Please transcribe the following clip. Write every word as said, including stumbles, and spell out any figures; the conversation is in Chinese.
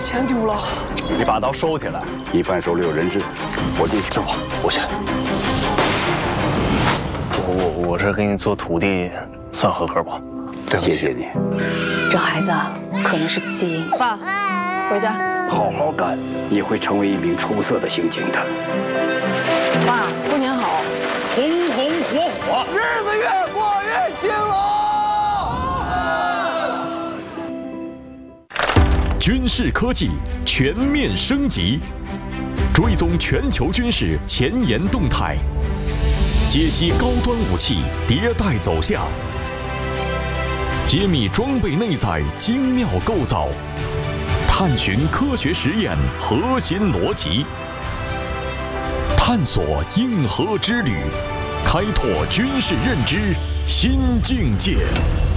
钱丢了。 你把刀收起来。 一判手里有人质，我进去。 是我，我先。我我我这给你做徒弟，算合格不？对不起， 谢谢你。 这孩子啊，可能是弃婴。 爸，回家。 好好干，你会成为一名出色的刑警的。 爸，过年好。 红红火火， 日子越过越兴隆。 军事科技全面升级，追踪全球军事前沿动态，解析高端武器迭代走向，揭秘装备内在精妙构造，探寻科学实验核心逻辑，探索硬核之旅，开拓军事认知新境界。